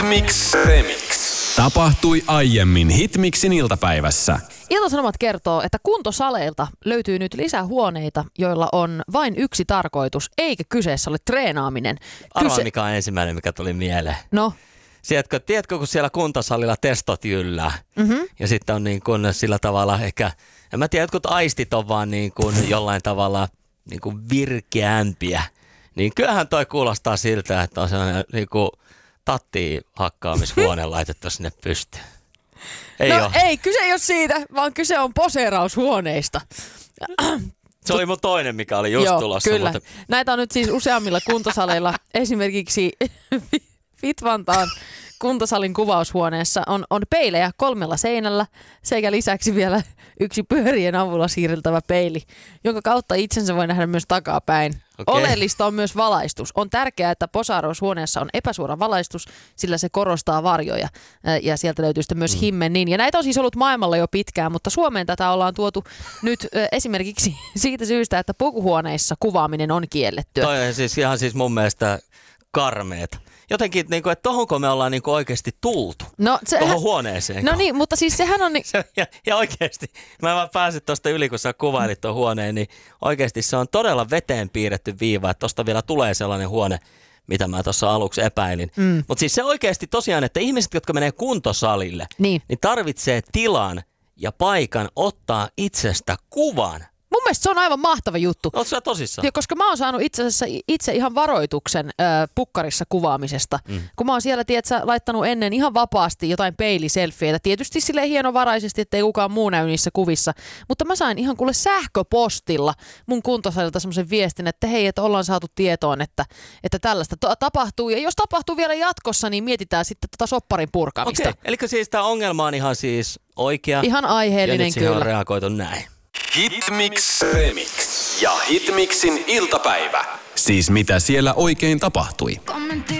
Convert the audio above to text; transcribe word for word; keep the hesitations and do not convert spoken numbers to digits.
Hitmix Remix. Tapahtui aiemmin Hitmixin iltapäivässä. Ilta-Sanomat kertoo, että kuntosaleilta löytyy nyt lisää huoneita, joilla on vain yksi tarkoitus, eikä kyseessä ole treenaaminen. Arvaa, Kyse... mikä on ensimmäinen, mikä tuli mieleen. No? Tiedätkö, tiedätkö, kun siellä kuntosalilla testot jyllää Mm-hmm. ja sitten on niin kuin sillä tavalla ehkä, en mä tiedä, jotkut aistit on vaan niin kuin jollain tavalla niin kuin virkeämpiä. Niin kyllähän toi kuulostaa siltä, että on sellainen niin kuin tattiin hakkaamishuone laitettu sinne pystyyn. Ei no ole. ei, kyse ei ole siitä, vaan kyse on poseeraushuoneista. Se oli mun toinen, mikä oli just Joo, tulossa. kyllä. Mutta... Näitä on nyt siis useammilla kuntosaleilla. Esimerkiksi Fit Vantaan kuntosalin kuvaushuoneessa on, on peilejä kolmella seinällä sekä lisäksi vielä yksi pyörien avulla siirreltävä peili, jonka kautta itsensä voi nähdä myös takapäin. Okay. Oleellista on myös valaistus. On tärkeää, että posaroushuoneessa on epäsuora valaistus, sillä se korostaa varjoja ja sieltä löytyy sitten myös mm. himmenin. Ja näitä on siis ollut maailmalla jo pitkään, mutta Suomeen tätä ollaan tuotu nyt esimerkiksi siitä syystä, että pukuhuoneissa kuvaaminen on kiellettyä. Toi on siis ihan siis mun mielestä karmeet. Jotenkin, niin kuin, että tohonko me ollaan niin kuin oikeasti tultu, no, se, tohon huoneeseen. No niin, mutta siis sehän on... Ni- se, ja, ja oikeasti, mä en vaan pääsin tuosta yli, kun sä kuvailit tuon huoneen, niin oikeasti se on todella veteen piirretty viiva, että tosta vielä tulee sellainen huone, mitä mä tuossa aluksi epäilin. Mm. Mutta siis se oikeasti tosiaan, että ihmiset, jotka menee kuntosalille, niin, niin tarvitsee tilan ja paikan ottaa itsestä kuvan. Mun mielestä se on aivan mahtava juttu. Oletko sä tosissaan? Ja koska mä oon saanut itse asiassa itse ihan varoituksen äh, pukkarissa kuvaamisesta. Mm. Kun mä oon siellä, tiedätkö, laittanut ennen ihan vapaasti jotain peiliselfieitä. Tietysti silleen hienovaraisesti, ettei kukaan muu näy niissä kuvissa. Mutta mä sain ihan kuule sähköpostilla mun kuntosalilta semmoisen viestin, että hei, että ollaan saatu tietoon, että, että tällaista to- tapahtuu. Ja jos tapahtuu vielä jatkossa, niin mietitään sitten tota sopparin purkamista. Okei, eli siis tää ongelma on ihan siis oikea. Ihan aiheellinen ja nyt siihen kyllä. on reagoitu näin. Hitmix Remix ja Hitmixin iltapäivä. Siis mitä siellä oikein tapahtui.